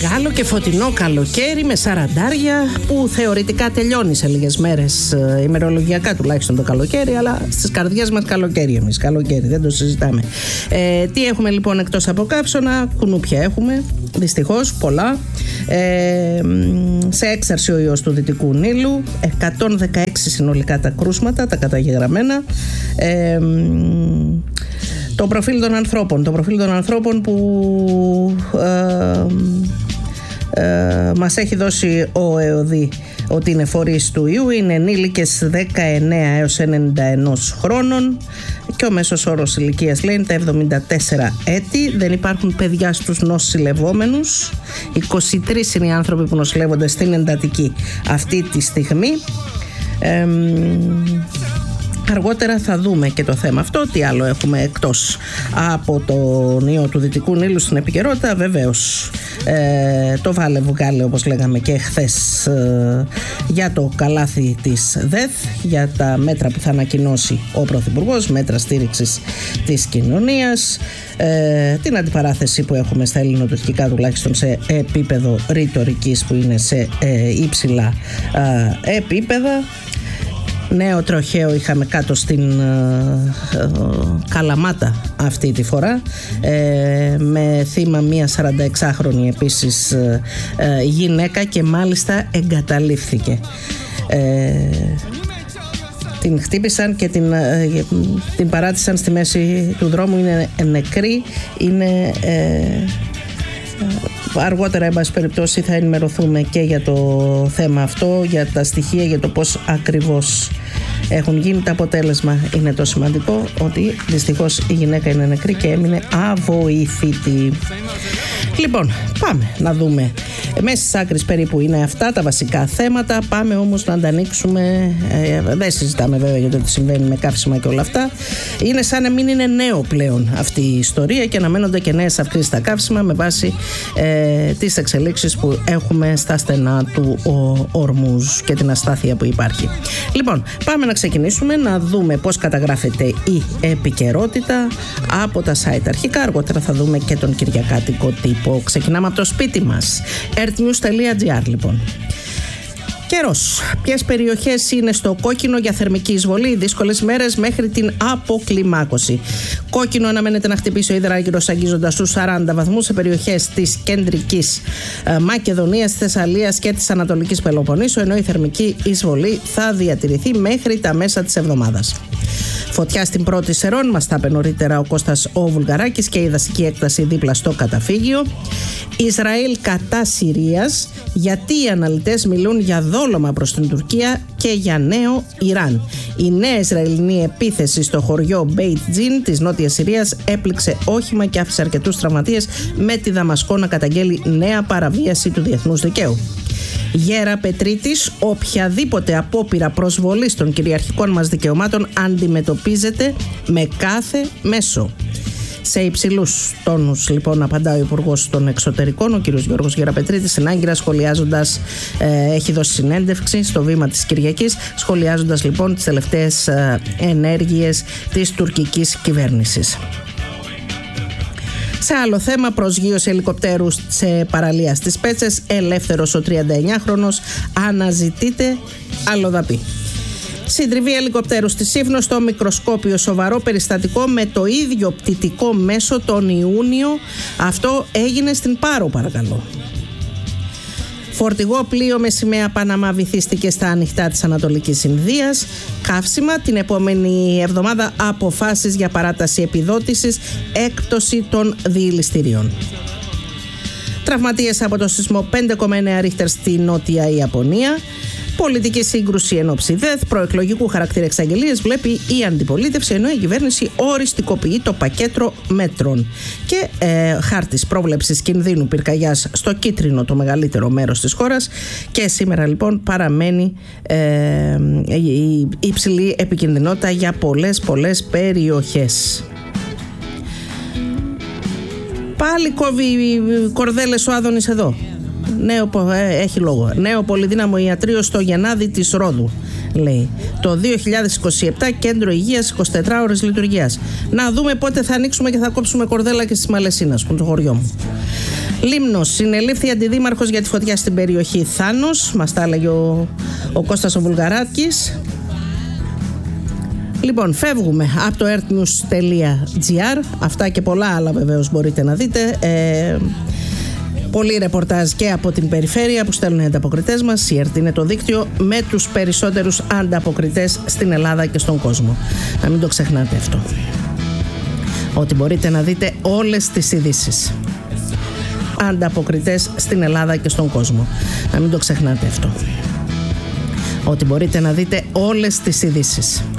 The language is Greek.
Μεγάλο και φωτεινό καλοκαίρι με σαραντάρια που θεωρητικά τελειώνει σε λίγες μέρες, ημερολογιακά τουλάχιστον το καλοκαίρι, αλλά στις καρδιές μας καλοκαίρι εμείς, καλοκαίρι, δεν το συζητάμε. Τι έχουμε λοιπόν εκτός από καύσωνα? Κουνούπια έχουμε, δυστυχώς πολλά, σε έξαρση ο ιός του Δυτικού Νείλου, 116 συνολικά τα κρούσματα, τα καταγεγραμμένα. Το προφίλ των ανθρώπων που μας έχει δώσει ο ΕΟΔΗ ότι είναι φορείς του ιού είναι ενήλικες 19 έως 91 χρόνων και ο μέσος όρος ηλικίας λέει είναι τα 74 έτη. Δεν υπάρχουν παιδιά στους νοσηλευόμενους. 23 είναι οι άνθρωποι που νοσηλεύονται στην εντατική αυτή τη στιγμή. Αργότερα θα δούμε και το θέμα αυτό. Τι άλλο έχουμε εκτός από τον ιό του Δυτικού Νείλου στην επικαιρότητα? Βεβαίως το βάλε βγάλε, όπως λέγαμε και χθες, για το καλάθι της ΔΕΘ, για τα μέτρα που θα ανακοινώσει ο Πρωθυπουργός, μέτρα στήριξης της κοινωνίας, την αντιπαράθεση που έχουμε στα ελληνοτουρκικά, τουλάχιστον σε επίπεδο ρητορικής που είναι σε υψηλά επίπεδα. Νέο τροχαίο είχαμε κάτω στην Καλαμάτα αυτή τη φορά, με θύμα μία 46χρονη επίσης γυναίκα, και μάλιστα εγκαταλείφθηκε. Την χτύπησαν και την παράτησαν στη μέση του δρόμου. Είναι νεκρή, είναι... Αργότερα, εν πάση περιπτώσει, θα ενημερωθούμε και για το θέμα αυτό, για τα στοιχεία, για το πώς ακριβώς έχουν γίνει. Το αποτέλεσμα είναι το σημαντικό, ότι δυστυχώς η γυναίκα είναι νεκρή και έμεινε αβοήθητη. Λοιπόν, πάμε να δούμε. Μέσα στις άκρες περίπου είναι αυτά τα βασικά θέματα. Πάμε όμως να τα ανοίξουμε. Δεν συζητάμε βέβαια για το τι συμβαίνει με καύσιμα και όλα αυτά. Είναι σαν να μην είναι νέο πλέον αυτή η ιστορία και αναμένονται και νέες αυξήσεις στα καύσιμα με βάση τις εξελίξεις που έχουμε στα στενά του Ορμούζ και την αστάθεια που υπάρχει. Λοιπόν, πάμε να ξεκινήσουμε να δούμε πώς καταγράφεται η επικαιρότητα από τα site αρχικά. Αργότερα θα δούμε και τον κυριακάτικο τύπο. Ξεκινάμε από το σπίτι μας. earthnews.gr λοιπόν. Καιρός. Ποιες περιοχές είναι στο κόκκινο για θερμική εισβολή? Δύσκολες μέρες μέχρι την αποκλιμάκωση. Κόκκινο αναμένεται να χτυπήσει ο υδράργυρος αγγίζοντας τους 40 βαθμούς σε περιοχές της κεντρικής Μακεδονίας, της Θεσσαλίας και της Ανατολικής Πελοποννήσου, ενώ η θερμική εισβολή θα διατηρηθεί μέχρι τα μέσα της εβδομάδας. Φωτιά στην πρώτη Σερών, μας τα είπε νωρίτερα ο Κώστας ο Βουλγαράκης, και η δασική έκταση δίπλα στο καταφύγιο. Ισραήλ κατά Συρίας, γιατί οι αναλυτές μιλούν για δόλωμα προς την Τουρκία και για νέο Ιράν. Η νέα Ισραηλινή επίθεση στο χωριό Μπέιτ Τζιν της Νότιας Συρίας έπληξε όχημα και άφησε αρκετούς τραυματίες, με τη Δαμασκό να καταγγέλει νέα παραβίαση του διεθνούς δικαίου. Γέρα Πετρίτης, οποιαδήποτε απόπειρα προσβολής των κυριαρχικών μας δικαιωμάτων αντιμετωπίζεται με κάθε μέσο. Σε υψηλούς τόνους λοιπόν απαντά ο Υπουργός των Εξωτερικών, ο κ. Γιώργος Γεραπετρίτης, στην Άγκυρα, σχολιάζοντας, έχει δώσει συνέντευξη στο Βήμα της Κυριακής, σχολιάζοντας λοιπόν τις τελευταίες ενέργειες της τουρκικής κυβέρνησης. Σε άλλο θέμα, προσγείωση ελικοπτέρου σε παραλία στις Πέτσες, ελεύθερος ο 39χρονος, αναζητείται αλλοδαπή. Συντριβή ελικοπτέρου στη Σύφνο, στο μικροσκόπιο σοβαρό περιστατικό με το ίδιο πτυτικό μέσο τον Ιούνιο. Αυτό έγινε στην Πάρο, παρακαλώ. Φορτηγό πλοίο με σημαία Παναμά βυθίστηκε στα ανοιχτά της Ανατολικής Ινδίας. Καύσιμα. Την επόμενη εβδομάδα αποφάσεις για παράταση επιδότησης, έκπτωση των διηληστηρίων. Τραυματίες από το σεισμό 5,9 ρίχτερ στη Νότια Ιαπωνία. Πολιτική σύγκρουση εν ώψη ΔΕΘ, προεκλογικού χαρακτήρα εξαγγελίες βλέπει η αντιπολίτευση, ενώ η κυβέρνηση οριστικοποιεί το πακέτο μέτρων. Και χάρτης πρόβλεψης κινδύνου πυρκαγιάς στο Κίτρινο, το μεγαλύτερο μέρος της χώρας. Και σήμερα λοιπόν παραμένει η υψηλή επικινδυνότητα για πολλές περιοχές. Πάλι κόβει κορδέλες ο Άδωνης εδώ. Έχει λόγο. Νέο πολυδύναμο ιατρείο στο Γενάδη της Ρόδου, λέει. Το 2027 κέντρο υγείας 24 ώρες λειτουργίας. Να δούμε πότε θα ανοίξουμε και θα κόψουμε κορδέλα και στις Μαλαισίνας, που είναι το χωριό μου. Λίμνος, συνελήφθη αντιδήμαρχος για τη φωτιά στην περιοχή Θάνος. Μας τα έλεγε ο Κώστας ο Βουλγαράκης. Λοιπόν, φεύγουμε από το earthnews.gr. Αυτά και πολλά άλλα βεβαίως μπορείτε να δείτε. Πολλοί ρεπορτάζ και από την περιφέρεια που στέλνουν οι ανταποκριτές μας. Η ΕΡΤ είναι το δίκτυο με τους περισσότερους ανταποκριτές στην Ελλάδα και στον κόσμο. Να μην το ξεχνάτε αυτό. Ότι μπορείτε να δείτε όλες τις ειδήσεις. Ανταποκριτές στην Ελλάδα και στον κόσμο. Να μην το ξεχνάτε αυτό. Ότι μπορείτε να δείτε όλες τις ειδήσεις.